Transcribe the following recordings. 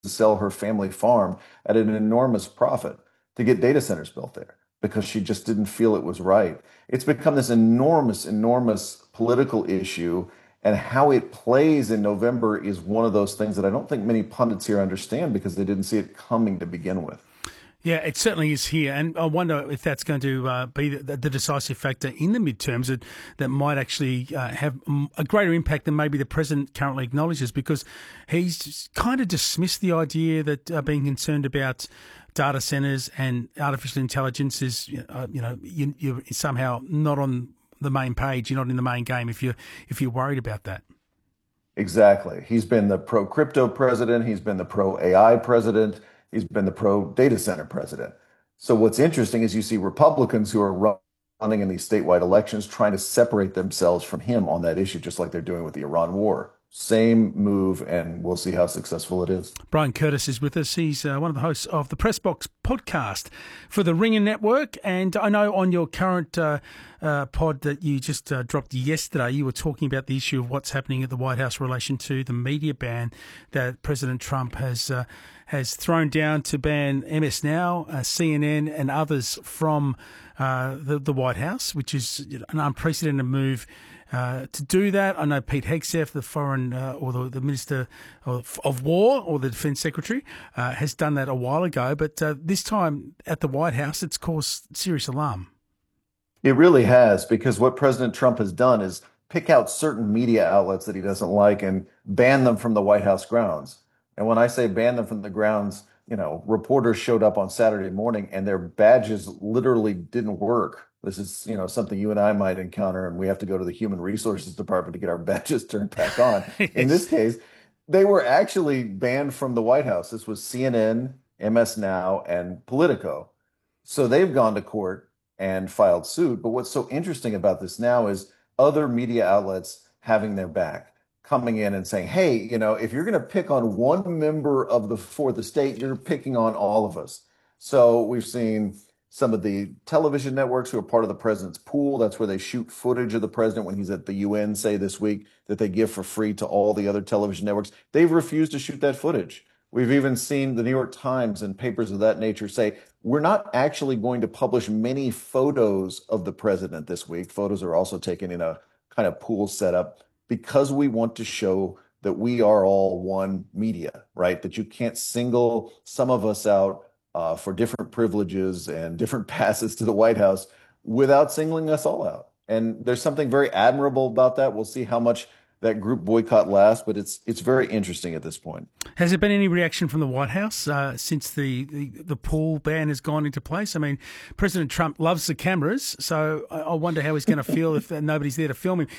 sell her family farm at an enormous profit to get data centers built there because she just didn't feel it was right. It's become this enormous, enormous political issue. And how it plays in November is one of those things that I don't think many pundits here understand because they didn't see it coming to begin with. Yeah, it certainly is here, and I wonder if that's going to be the decisive factor in the midterms that might actually have a greater impact than maybe the president currently acknowledges, because he's kind of dismissed the idea that being concerned about data centres and artificial intelligence is, you're somehow not on the main page, you're not in the main game if you're worried about that. Exactly. He's been the pro crypto president. He's been the pro AI president. He's been the pro data center president. So what's interesting is you see Republicans who are running in these statewide elections trying to separate themselves from him on that issue, just like they're doing with the Iran war. Same move, and we'll see how successful it is. Bryan Curtis is with us. He's one of the hosts of the Press Box podcast for the Ringer Network. And I know on your current pod that you just dropped yesterday, you were talking about the issue of what's happening at the White House in relation to the media ban that President Trump has thrown down to ban MS Now, CNN, and others from the White House, which is an unprecedented move. To do that, I know Pete Hegseth, the foreign or the Minister of War or the Defence Secretary, has done that a while ago. But this time at the White House, it's caused serious alarm. It really has, because what President Trump has done is pick out certain media outlets that he doesn't like and ban them from the White House grounds. And when I say ban them from the grounds, reporters showed up on Saturday morning and their badges literally didn't work. This is, something you and I might encounter, and we have to go to the Human Resources Department to get our badges turned back on. Yes. In this case, they were actually banned from the White House. This was CNN, MS Now, and Politico. So they've gone to court and filed suit. But what's so interesting about this now is other media outlets having their back, coming in and saying, hey, if you're going to pick on one member of the state, you're picking on all of us. So we've seen some of the television networks who are part of the president's pool. That's where they shoot footage of the president when he's at the UN, say this week, that they give for free to all the other television networks. They've refused to shoot that footage. We've even seen the New York Times and papers of that nature say, we're not actually going to publish many photos of the president this week. Photos are also taken in a kind of pool setup because we want to show that we are all one media, right? That you can't single some of us out for different privileges and different passes to the White House without singling us all out. And there's something very admirable about that. We'll see how much that group boycott lasts, but it's very interesting at this point. Has there been any reaction from the White House since the pool ban has gone into place? I mean, President Trump loves the cameras, so I wonder how he's going to feel if nobody's there to film him.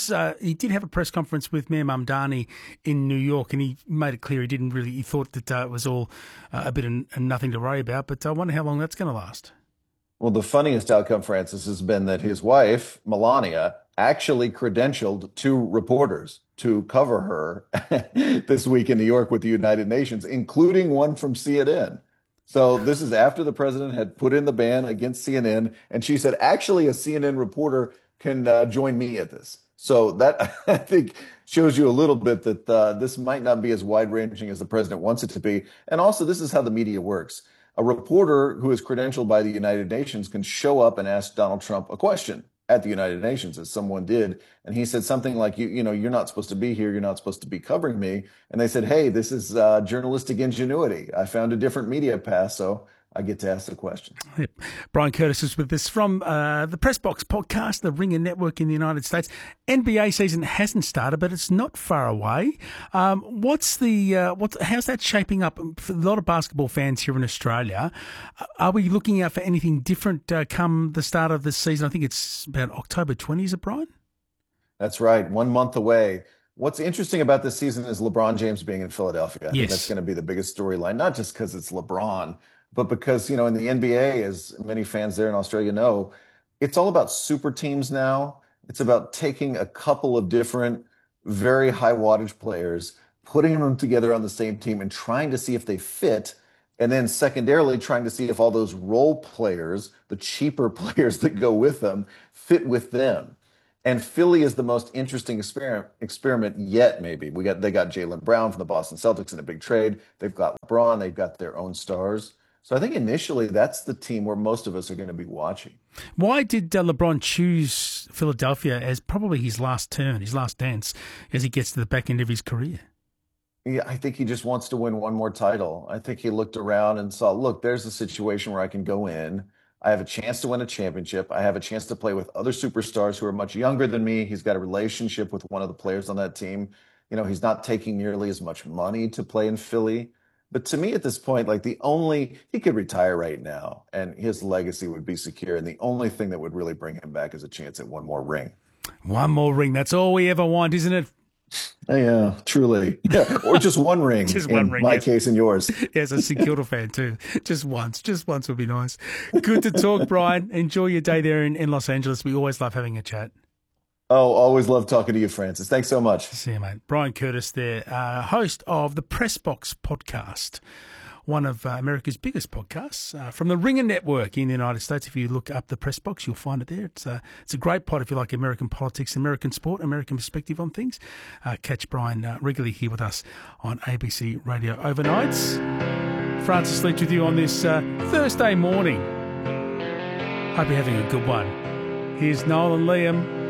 He did have a press conference with Mayor Mamdani in New York, and he made it clear he thought that it was all a bit of nothing to worry about, but I wonder how long that's going to last. Well, the funniest outcome, Francis, has been that his wife, Melania, actually credentialed two reporters to cover her this week in New York with the United Nations, including one from CNN. So this is after the president had put in the ban against CNN, and she said, actually, a CNN reporter can join me at this. So that, I think, shows you a little bit that this might not be as wide-ranging as the president wants it to be. And also, this is how the media works. A reporter who is credentialed by the United Nations can show up and ask Donald Trump a question at the United Nations, as someone did. And he said something like, you're not supposed to be here. You're not supposed to be covering me. And they said, hey, this is journalistic ingenuity. I found a different media path, so I get to ask the question. Yep. Bryan Curtis is with us from the Press Box podcast, the Ringer Network in the United States. NBA season hasn't started, but it's not far away. How's that shaping up for a lot of basketball fans here in Australia? Are we looking out for anything different come the start of this season? I think it's about October 20, is it, Bryan? That's right. 1 month away. What's interesting about this season is LeBron James being in Philadelphia. I think that's going to be the biggest storyline, not just because it's LeBron, but because, in the NBA, as many fans there in Australia know, it's all about super teams now. It's about taking a couple of different, very high wattage players, putting them together on the same team and trying to see if they fit. And then secondarily, trying to see if all those role players, the cheaper players that go with them, fit with them. And Philly is the most interesting experiment yet, maybe. They got Jaylen Brown from the Boston Celtics in a big trade. They've got LeBron, they've got their own stars. So I think initially that's the team where most of us are going to be watching. Why did LeBron choose Philadelphia as probably his last turn, his last dance, as he gets to the back end of his career? Yeah, I think he just wants to win one more title. I think he looked around and saw, look, there's a situation where I can go in. I have a chance to win a championship. I have a chance to play with other superstars who are much younger than me. He's got a relationship with one of the players on that team. He's not taking nearly as much money to play in Philly. But to me at this point, like he could retire right now and his legacy would be secure. And the only thing that would really bring him back is a chance at one more ring. One more ring. That's all we ever want, isn't it? Yeah, truly. Yeah, or just one ring. Just one ring. My case and yours. As a St Kilda fan too. Just once would be nice. Good to talk, Brian. Enjoy your day there in Los Angeles. We always love having a chat. Oh, always love talking to you, Francis. Thanks so much. See you, mate. Brian Curtis there, host of the Press Box podcast, one of America's biggest podcasts from the Ringer Network in the United States. If you look up the Press Box, you'll find it there. It's a great pod if you like American politics, American sport, American perspective on things. Catch Brian regularly here with us on ABC Radio Overnights. Francis Leach with you on this Thursday morning. Hope you're having a good one. Here's Noel and Liam.